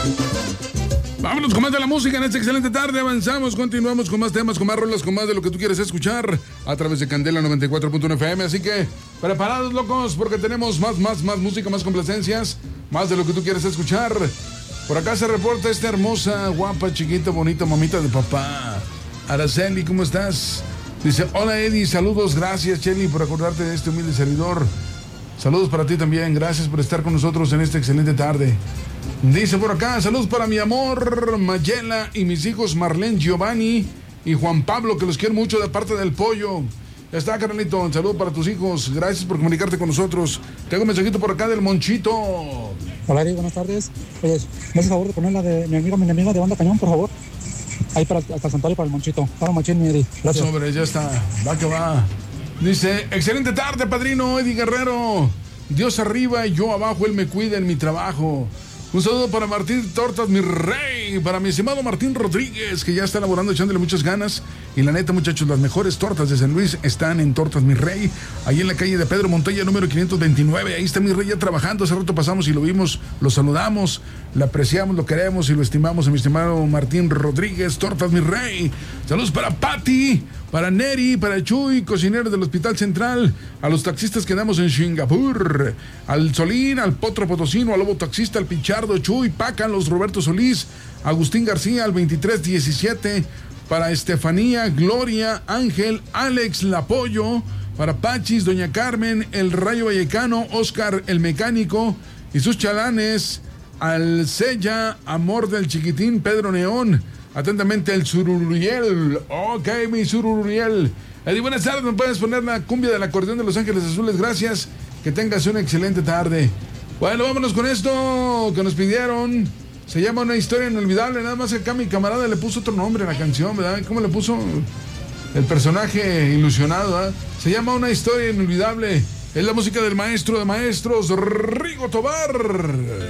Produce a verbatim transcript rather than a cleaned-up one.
Vámonos con más de la música en esta excelente tarde. Avanzamos, continuamos con más temas, con más rolas, con más de lo que tú quieres escuchar a través de Candela noventa y cuatro punto uno F M. Así que preparados, locos, porque tenemos más, más, más música, más complacencias, más de lo que tú quieres escuchar. Por acá se reporta esta hermosa, guapa, chiquita, bonita mamita de papá. Araceli, ¿cómo estás? Dice, hola Eddie, saludos, gracias Cheli por acordarte de este humilde servidor. Saludos para ti también, gracias por estar con nosotros en esta excelente tarde. Dice por acá, saludos para mi amor Mayela y mis hijos Marlene, Giovanni y Juan Pablo, que los quiero mucho de parte del pollo. Ya está, carnalito, un saludo para tus hijos, gracias por comunicarte con nosotros. Tengo un mensajito por acá del Monchito. Hola Eddie, buenas tardes. Oye, ¿me haces favor de poner la de mi amigo, mi enemigo de Banda Cañón, por favor? Ahí para, hasta el santuario para el Monchito. Para Machín, mi Eddie. Gracias. Sobre, ya está, va que va. Dice, excelente tarde, padrino Eddie Guerrero. Dios arriba y yo abajo, Él me cuida en mi trabajo. Un saludo para Martín Tortas, mi rey. Para mi estimado Martín Rodríguez, que ya está elaborando, echándole muchas ganas. Y la neta, muchachos, las mejores tortas de San Luis están en Tortas Mi Rey, ahí en la calle de Pedro Montoya, número quinientos veintinueve. Ahí está mi rey ya trabajando. Hace rato pasamos y lo vimos, lo saludamos, lo apreciamos, lo queremos y lo estimamos a mi estimado Martín Rodríguez, Tortas Mi Rey. Saludos para Patti, para Neri, para Chuy, cocineros del Hospital Central, a los taxistas que andamos en Singapur, al Solín, al Potro Potosino, al Lobo Taxista, al Pichardo, Chuy, Paca, los Roberto Solís, Agustín García, al veintitrés diecisiete, para Estefanía, Gloria, Ángel, Alex Lapollo, para Pachis, Doña Carmen, el Rayo Vallecano, Oscar el Mecánico y sus chalanes, al Sella, Amor del Chiquitín, Pedro Neón, atentamente el Sururiel. Ok, mi Sururiel. Eddie, buenas tardes, ¿me puedes poner la cumbia del acordeón de Los Ángeles Azules? Gracias, que tengas una excelente tarde. Bueno, vámonos con esto que nos pidieron. Se llama Una Historia Inolvidable. Nada más que acá mi camarada le puso otro nombre a la canción, ¿verdad? ¿Cómo le puso el personaje ilusionado? ¿verdad? Se llama Una Historia Inolvidable. Es la música del maestro de maestros, Rigo Tobar.